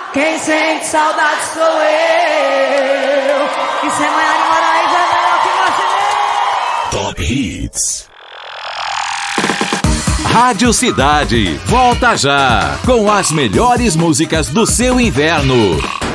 Quem sente saudade sou eu. E sem Maiara e Maraísa é melhor que você. Top Hits. Rádio Cidade, volta já com as melhores músicas do seu inverno.